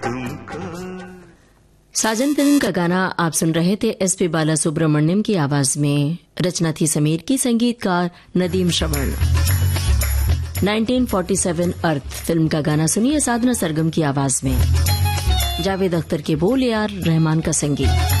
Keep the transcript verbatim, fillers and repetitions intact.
साजन film का गाना आप सुन रहे थे एस पी बाला सुब्रमण्यम की आवाज में। रचना थी समीर की, संगीतकार नदीम श्रवण। उन्नीस सौ सैंतालीस अर्थ फिल्म का गाना सुनिए साधना सरगम की आवाज में। जावेद अख्तर के बोल, ए आर रहमान का संगीत।